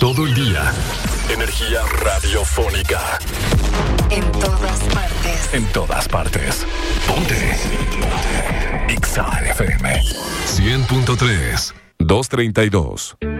todo el día. Energía radiofónica. En todas partes. En todas partes. Ponte. Ponte. Exa FM 100.3 232.